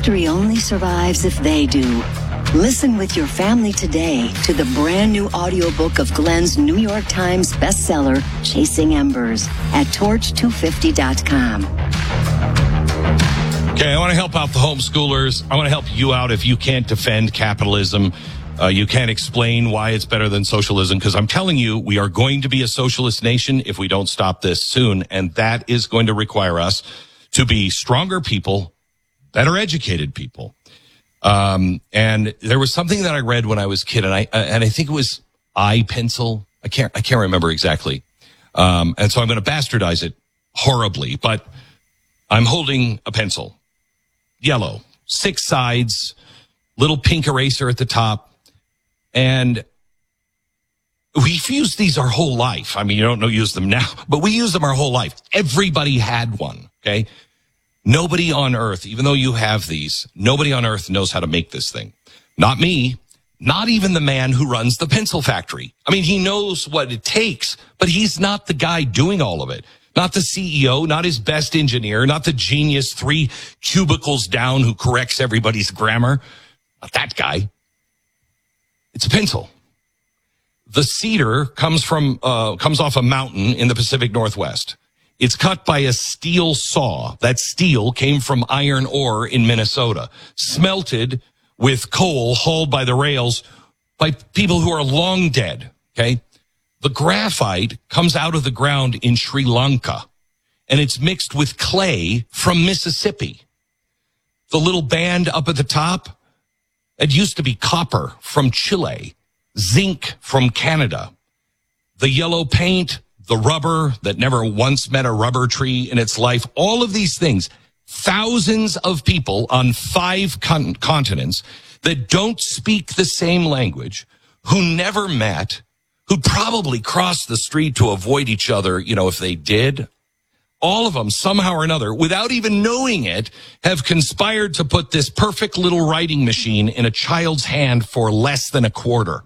history only survives if they do. Listen with your family today to the brand new audiobook of Glenn's New York Times bestseller, Chasing Embers, at torch250.com. Okay, I want to help out the homeschoolers. I want to help you out if you can't defend capitalism. You can't explain why it's better than socialism, because I'm telling you, we are going to be a socialist nation if we don't stop this soon, and that is going to require us to be stronger people, better educated people. And there was something that I read when I was a kid, and I think it was iPencil. I can't remember exactly. And so I'm going to bastardize it horribly, but I'm holding a pencil, yellow, 6 sides, little pink eraser at the top. And we've used these our whole life. I mean, you don't use them now, but we use them our whole life. Everybody had one. Okay. Nobody on earth, even though you have these, nobody on earth knows how to make this thing. Not me, not even the man who runs the pencil factory. I mean, he knows what it takes, but he's not the guy doing all of it. Not the CEO, not his best engineer, not the genius 3 cubicles down who corrects everybody's grammar. Not that guy. It's a pencil. The cedar comes off a mountain in the Pacific Northwest. It's cut by a steel saw. That steel came from iron ore in Minnesota, smelted with coal hauled by the rails by people who are long dead, okay? The graphite comes out of the ground in Sri Lanka, and it's mixed with clay from Mississippi. The little band up at the top, it used to be copper from Chile, zinc from Canada. The yellow paint, the rubber that never once met a rubber tree in its life, all of these things, thousands of people on 5 continents that don't speak the same language, who never met, who probably crossed the street to avoid each other, if they did. All of them, somehow or another, without even knowing it, have conspired to put this perfect little writing machine in a child's hand for less than a quarter.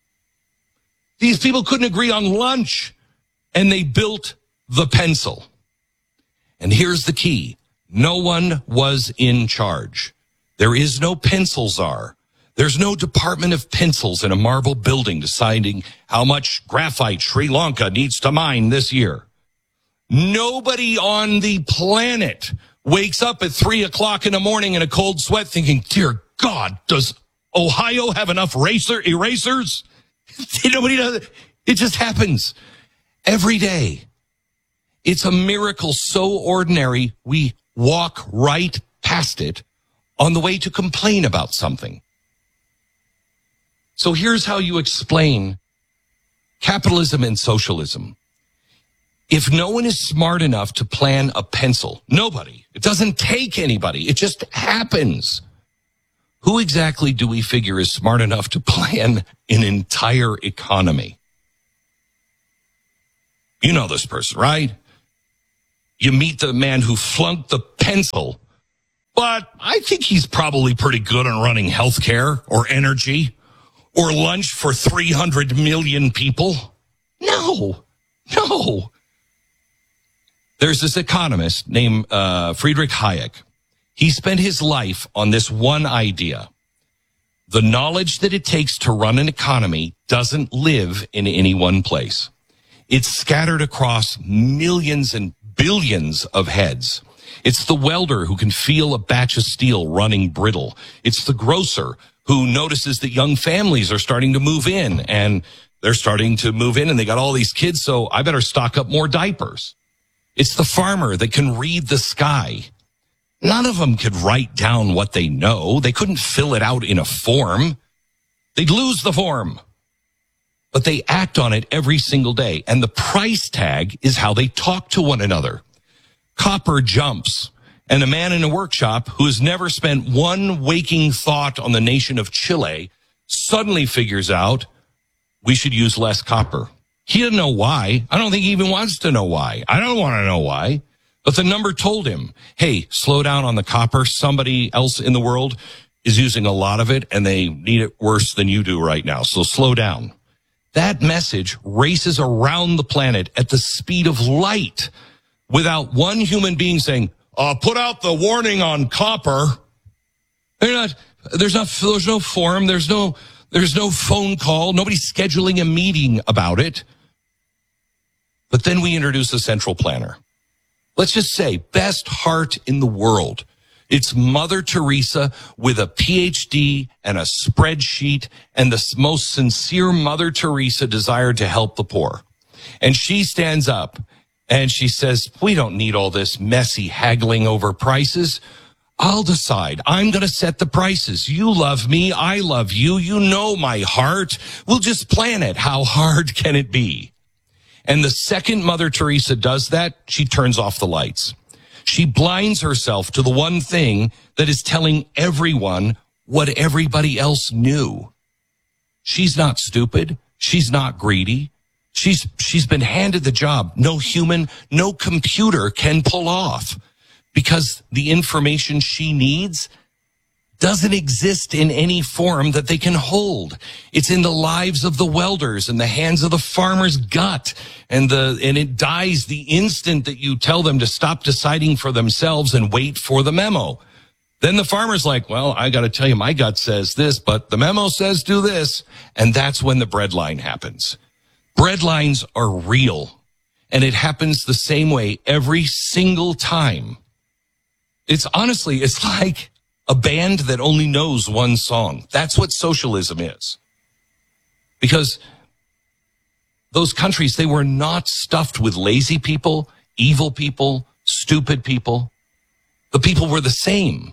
These people couldn't agree on lunch, and they built the pencil. And here's the key. No one was in charge. There is no pencil czar. There's no Department of Pencils in a marble building deciding how much graphite Sri Lanka needs to mine this year. Nobody on the planet wakes up at 3 o'clock in the morning in a cold sweat thinking, dear God, does Ohio have enough erasers? Nobody does it. It just happens every day. It's a miracle so ordinary we walk right past it on the way to complain about something. So here's how you explain capitalism and socialism. If no one is smart enough to plan a pencil, nobody, it doesn't take anybody, it just happens. Who exactly do we figure is smart enough to plan an entire economy? You know this person, right? You meet the man who flunked the pencil, but I think he's probably pretty good on running healthcare or energy or lunch for 300 million people. No. There's this economist named Friedrich Hayek. He spent his life on this one idea. The knowledge that it takes to run an economy doesn't live in any one place. It's scattered across millions and billions of heads. It's the welder who can feel a batch of steel running brittle. It's the grocer who notices that young families are starting to move in, and they're starting to move in and they got all these kids, so I better stock up more diapers. It's the farmer that can read the sky. None of them could write down what they know. They couldn't fill it out in a form. They'd lose the form. But they act on it every single day. And the price tag is how they talk to one another. Copper jumps. And a man in a workshop who has never spent one waking thought on the nation of Chile suddenly figures out we should use less copper. He doesn't know why. I don't think he even wants to know why. I don't want to know why. But the number told him, hey, slow down on the copper. Somebody else in the world is using a lot of it, and they need it worse than you do right now. So slow down. That message races around the planet at the speed of light without one human being saying, put out the warning on copper. There's no forum. There's no phone call. Nobody's scheduling a meeting about it. But then we introduce a central planner. Let's just say best heart in the world. It's Mother Teresa with a PhD and a spreadsheet and the most sincere Mother Teresa desire to help the poor. And she stands up and she says, we don't need all this messy haggling over prices. I'll decide. I'm going to set the prices. You love me. I love you. You know my heart. We'll just plan it. How hard can it be? And the second Mother Teresa does that, she turns off the lights. She blinds herself to the one thing that is telling everyone what everybody else knew. She's not stupid. She's not greedy. She's been handed the job no human, no computer can pull off, because the information she needs doesn't exist in any form that they can hold. It's in the lives of the welders and the hands of the farmer's gut. And it dies the instant that you tell them to stop deciding for themselves and wait for the memo. Then the farmer's like, well, I got to tell you, my gut says this, but the memo says do this. And that's when the breadline happens. Breadlines are real. And it happens the same way every single time. It's like a band that only knows one song. That's what socialism is. Because those countries, they were not stuffed with lazy people, evil people, stupid people. The people were the same.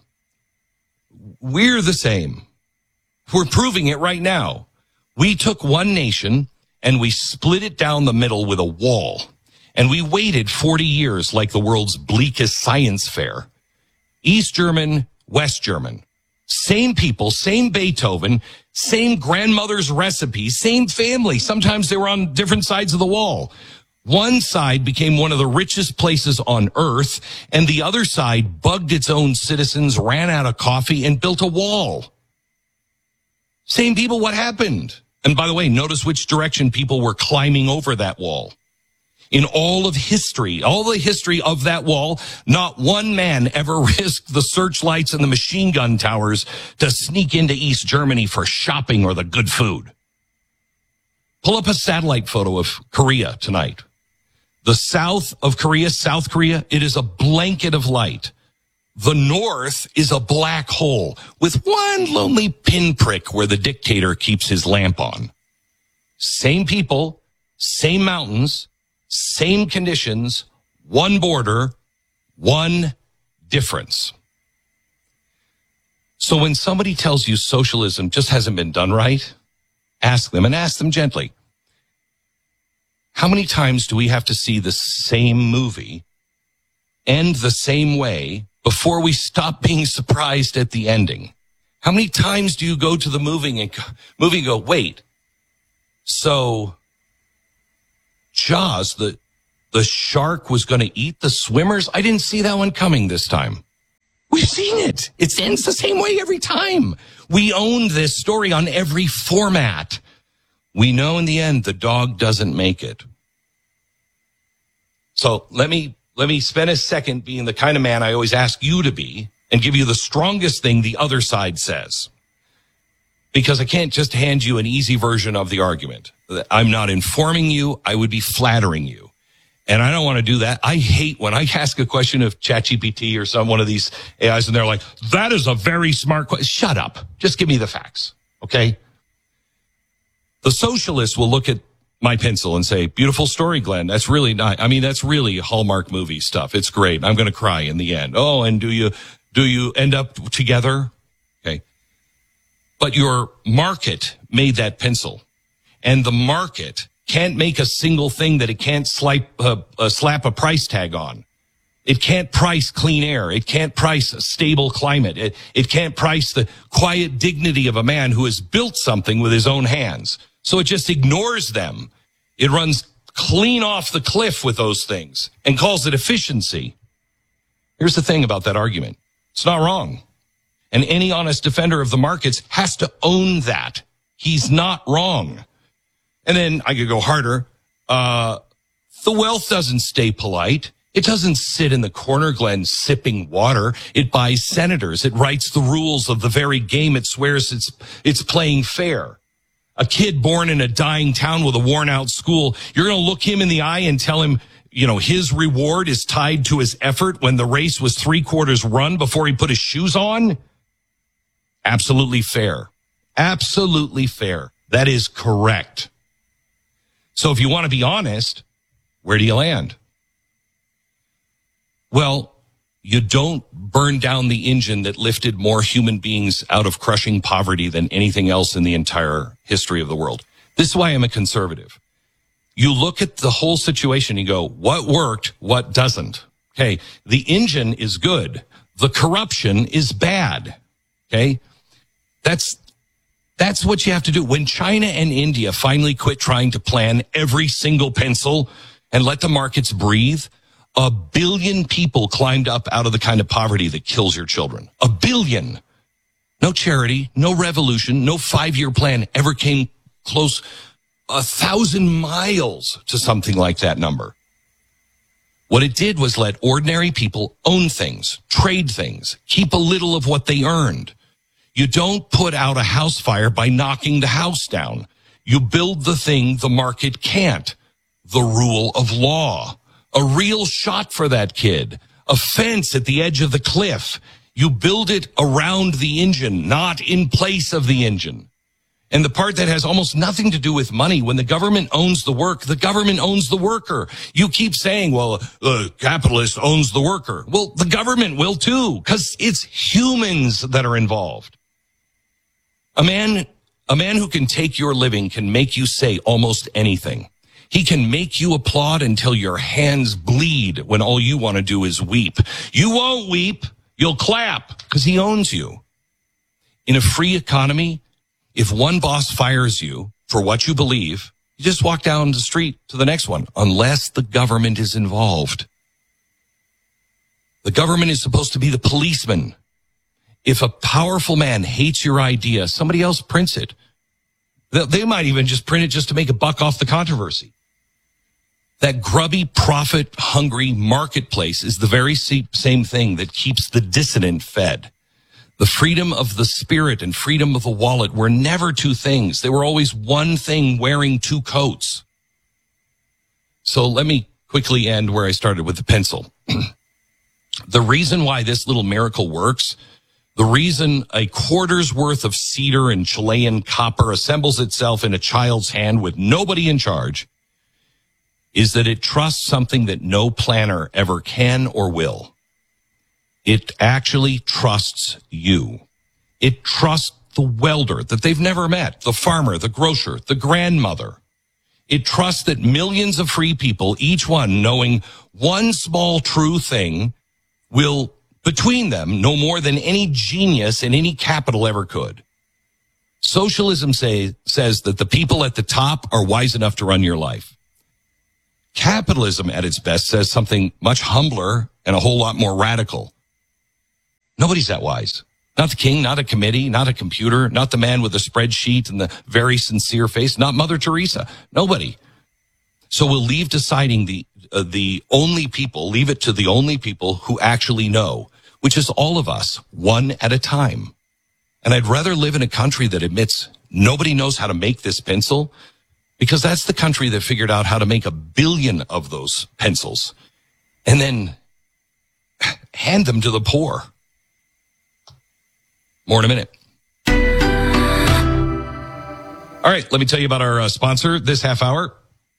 We're the same. We're proving it right now. We took one nation and we split it down the middle with a wall. And we waited 40 years like the world's bleakest science fair. East German, West German. Same people, same Beethoven, same grandmother's recipe, same family. Sometimes they were on different sides of the wall. One side became one of the richest places on earth, and the other side bugged its own citizens, ran out of coffee, and built a wall. Same people, what happened? And by the way, notice which direction people were climbing over that wall. In all of history, all the history of that wall, not one man ever risked the searchlights and the machine gun towers to sneak into East Germany for shopping or the good food. Pull up a satellite photo of Korea tonight. The south of Korea, South Korea, it is a blanket of light. The north is a black hole with one lonely pinprick where the dictator keeps his lamp on. Same people, same mountains, same conditions, one border, one difference. So when somebody tells you socialism just hasn't been done right, ask them, and ask them gently. How many times do we have to see the same movie end the same way before we stop being surprised at the ending? How many times do you go to the movie and go, wait, so Jaws, the shark was going to eat the swimmers? I didn't see that one coming this time. We've seen it. It ends the same way every time. We own this story on every format. We know in the end the dog doesn't make it. So let me spend a second being the kind of man I always ask you to be and give you the strongest thing the other side says. Because I can't just hand you an easy version of the argument. I'm not informing you. I would be flattering you. And I don't want to do that. I hate when I ask a question of ChatGPT or one of these AIs and they're like, that is a very smart question. Shut up. Just give me the facts. Okay? The socialists will look at my pencil and say, beautiful story, Glenn. That's really nice. I mean, that's really Hallmark movie stuff. It's great. I'm going to cry in the end. Oh, and do you end up together? Okay. But your market made that pencil, and the market can't make a single thing that it can't slap a price tag on. It can't price clean air. It can't price a stable climate. It can't price the quiet dignity of a man who has built something with his own hands. So it just ignores them. It runs clean off the cliff with those things and calls it efficiency. Here's the thing about that argument. It's not wrong. And any honest defender of the markets has to own that. He's not wrong. And then I could go harder. The wealth doesn't stay polite. It doesn't sit in the corner, Glenn, sipping water. It buys senators. It writes the rules of the very game it swears it's playing fair. A kid born in a dying town with a worn-out school, you're going to look him in the eye and tell him, his reward is tied to his effort when the race was 3/4 run before he put his shoes on? Absolutely fair. Absolutely fair. That is correct. So if you want to be honest, where do you land? Well, you don't burn down the engine that lifted more human beings out of crushing poverty than anything else in the entire history of the world. This is why I'm a conservative. You look at the whole situation and go, what worked, what doesn't? Okay, the engine is good. The corruption is bad. Okay, that's what you have to do. When China and India finally quit trying to plan every single pencil and let the markets breathe, 1 billion people climbed up out of the kind of poverty that kills your children. 1 billion. No charity, no revolution, no 5-year plan ever came close 1,000 miles to something like that number. What it did was let ordinary people own things, trade things, keep a little of what they earned. You don't put out a house fire by knocking the house down. You build the thing the market can't. The rule of law. A real shot for that kid. A fence at the edge of the cliff. You build it around the engine, not in place of the engine. And the part that has almost nothing to do with money, when the government owns the work, the government owns the worker. You keep saying, well, the capitalist owns the worker. Well, the government will too, because it's humans that are involved. A man who can take your living can make you say almost anything. He can make you applaud until your hands bleed when all you want to do is weep. You won't weep. You'll clap because he owns you. In a free economy, if one boss fires you for what you believe, you just walk down the street to the next one, unless the government is involved. The government is supposed to be the policeman. If a powerful man hates your idea, somebody else prints it. They might even just print it just to make a buck off the controversy. That grubby, profit-hungry marketplace is the very same thing that keeps the dissident fed. The freedom of the spirit and freedom of the wallet were never two things. They were always one thing wearing two coats. So let me quickly end where I started with the pencil. The reason why this little miracle works, the reason a quarter's worth of cedar and Chilean copper assembles itself in a child's hand with nobody in charge, is that it trusts something that no planner ever can or will. It actually trusts you. It trusts the welder that they've never met, the farmer, the grocer, the grandmother. It trusts that millions of free people, each one knowing one small true thing, will, between them, know more than any genius in any capital ever could. Socialism says that the people at the top are wise enough to run your life. Capitalism at its best says something much humbler and a whole lot more radical. Nobody's that wise. Not the king, not a committee, not a computer, not the man with a spreadsheet and the very sincere face, not Mother Teresa. Nobody. So we'll leave deciding the only people, leave it to the only people who actually know, which is all of us, one at a time. And I'd rather live in a country that admits nobody knows how to make this pencil, because that's the country that figured out how to make 1 billion of those pencils and then hand them to the poor. More in a minute. All right, let me tell you about our sponsor this half hour.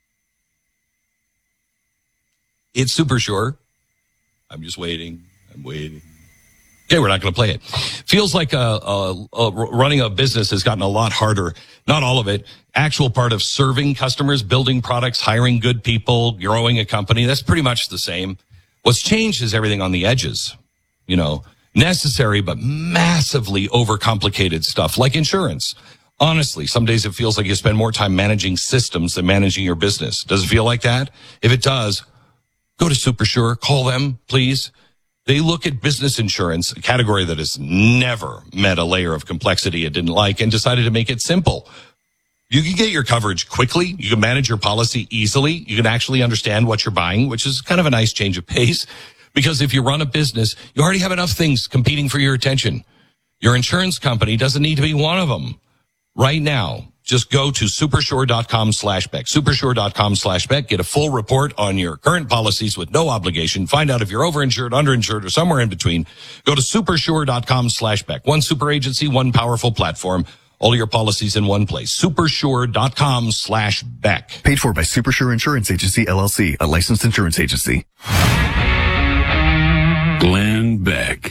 It's Super Sure. I'm just waiting. I'm waiting. Okay, we're not going to play it. Feels like running a business has gotten a lot harder. Not all of it. Actual part of serving customers, building products, hiring good people, growing a company, that's pretty much the same. What's changed is everything on the edges. You know, necessary but massively overcomplicated stuff like insurance. Honestly, some days it feels like you spend more time managing systems than managing your business. Does it feel like that? If it does, go to SuperSure. Call them, please. They look at business insurance, a category that has never met a layer of complexity it didn't like, and decided to make it simple. You can get your coverage quickly. You can manage your policy easily. You can actually understand what you're buying, which is kind of a nice change of pace. Because if you run a business, you already have enough things competing for your attention. Your insurance company doesn't need to be one of them. Right now, just go to supersure.com/Beck. Supersure.com/Beck. Get a full report on your current policies with no obligation. Find out if you're overinsured, underinsured, or somewhere in between. Go to supersure.com/Beck. One super agency, one powerful platform. All your policies in one place. Supersure.com/Beck. Paid for by Supersure Insurance Agency, LLC, a licensed insurance agency. Glenn Beck.